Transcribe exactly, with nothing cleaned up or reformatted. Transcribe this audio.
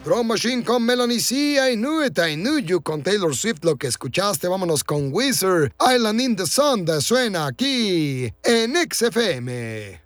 Drum Machine con Melanie C. I Knew It, I Knew You con Taylor Swift, lo que escuchaste. Vámonos con Wizard, Island in the Sun, suena aquí en X F M.